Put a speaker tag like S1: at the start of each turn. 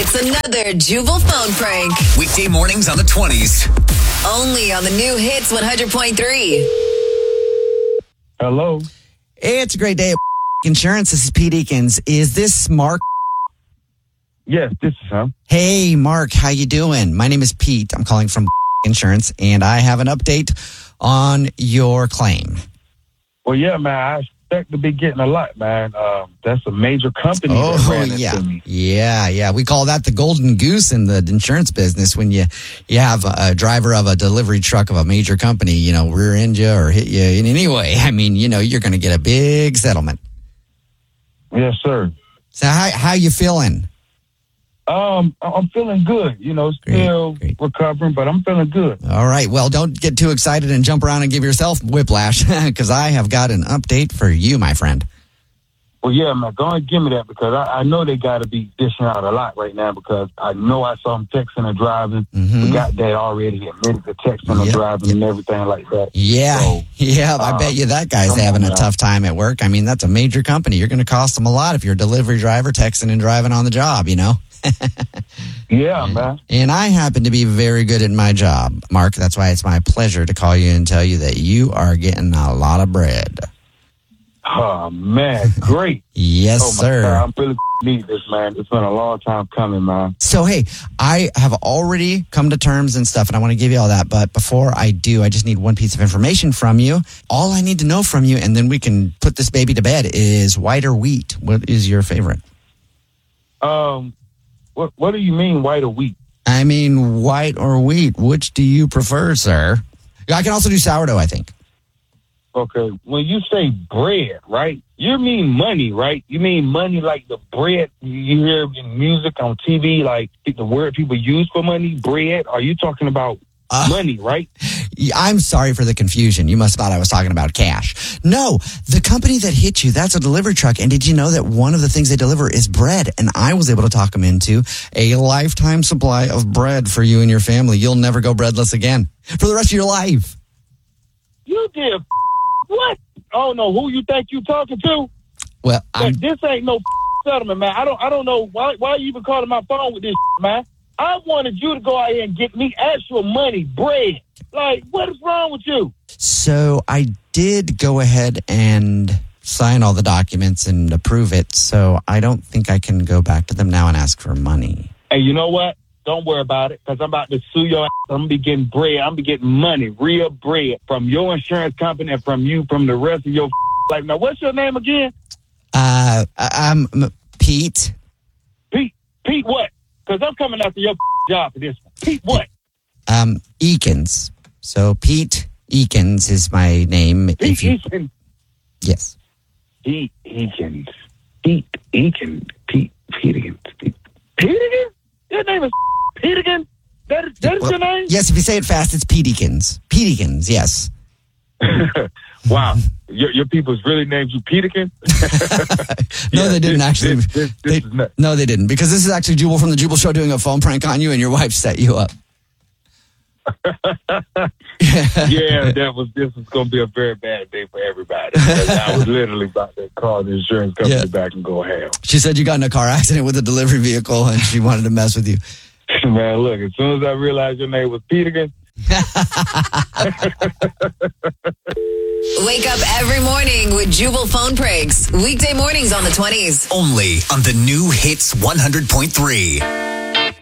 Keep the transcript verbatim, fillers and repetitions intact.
S1: It's another Jubal phone prank.
S2: Weekday mornings on the twenties.
S1: Only on the new Hits one hundred point three.
S3: Hello.
S4: Hey, it's a great day at Insurance. This is Pete Eakins. Is this Mark?
S3: Yes, this is him.
S4: Hey, Mark, how you doing? My name is Pete. I'm calling from Insurance, and I have an update on your claim.
S3: Well, yeah, man, I expect to be getting a lot, man. Uh, that's a major company
S4: Oh,
S3: that ran
S4: yeah.
S3: into me.
S4: Yeah, yeah. We call that the golden goose in the insurance business. When you, you have a driver of a delivery truck of a major company, you know, rear end you or hit you in any way. I mean, you know, you're going to get a big settlement.
S3: Yes, sir.
S4: So how how you feeling?
S3: Um, I'm feeling good. You know, still
S4: Great, great.
S3: recovering, but I'm feeling good.
S4: All right. Well, don't get too excited and jump around and give yourself whiplash because I have got an update for you, my friend.
S3: Well, yeah, man, go ahead and give me that because I, I know they got to be dishing out a lot right now because I know I saw them texting and driving.
S4: Mm-hmm.
S3: We got that already admitted to texting and
S4: Yep,
S3: driving
S4: yep.
S3: and everything like that.
S4: Yeah.
S3: So,
S4: yeah. I
S3: uh,
S4: bet you that guy's
S3: come
S4: having
S3: on
S4: a
S3: now.
S4: tough time at work. I mean, that's a major company. You're going to cost them a lot if you're a delivery driver texting and driving on the job, you know?
S3: Yeah, man.
S4: And I happen to be very good at my job, Mark. That's why it's my pleasure to call you and tell you that you are getting a lot of bread.
S3: Oh, man, great.
S4: Yes,
S3: oh, my
S4: sir.
S3: God, I really need this, man. It's been a long time coming, man.
S4: So, hey, I have already come to terms and stuff, and I want to give you all that. But before I do, I just need one piece of information from you. All I need to know from you, and then we can put this baby to bed, is white or wheat. What is your favorite?
S3: Um, what what do you mean white or wheat?
S4: I mean, white or wheat. Which do you prefer, sir? I can also do sourdough, I think.
S3: Okay, when you say bread, right? You mean money, right? You mean money like the bread you hear in music on T V, like the word people use for money, bread? Are you talking about
S4: Uh,
S3: money, right?
S4: I'm sorry for the confusion. You must have thought I was talking about cash. No, the company that hit you, that's a delivery truck. And did you know that one of the things they deliver is bread? And I was able to talk them into a lifetime supply of bread for you and your family. You'll never go breadless again for the rest of your life.
S3: You did what? I don't know who you think you talking to.
S4: Well,
S3: But
S4: I'm,
S3: this ain't no settlement, man. I don't I don't know why why you even calling my phone with this, man. I wanted you to go out here and get me actual money, bread. Like, what is wrong with you?
S4: so I did go ahead and sign all the documents and approve it. So I don't think I can go back to them now and ask for money.
S3: And you know what? Don't worry about it, because I'm about to sue your ass. I'm going to be getting bread. I'm going to be getting money, real bread, from your insurance company and from you, from the rest of your life. Now, what's your name again?
S4: Uh, I'm Pete.
S3: Pete. Pete what? Because I'm coming after your job for this one. Pete what?
S4: Um, Eakins. So Pete Eakins is my name.
S3: Pete
S4: If you,
S3: Eakins.
S4: yes.
S3: Pete Eakins. Pete Eakins. Pete Peterkins. Pete Peterkins? Your name is Peterkins? That is, that is
S4: Well,
S3: your name?
S4: Yes, if you say it fast, it's Pete Eakins. Pete Eakins, yes.
S3: Wow. Your, your people's really named you Peterkins?
S4: No,
S3: Yeah,
S4: they didn't
S3: this-
S4: actually.
S3: this- this- this
S4: they-
S3: is nuts.
S4: no, they didn't, because this is actually Jubal from the Jubal Show doing a phone prank on you, and your wife set you up.
S3: Yeah, that was this was gonna be a very bad day for everybody. Because I was literally about to call the insurance company
S4: Yeah.
S3: back and go hell.
S4: She said you got in a car accident with a delivery vehicle, and she wanted to mess with you.
S3: Man, look, as soon as I realized your name was Peterkins,
S1: Wake up every morning with Jubal phone pranks. Weekday mornings on the twenties.
S2: Only on the new Hits one hundred point three.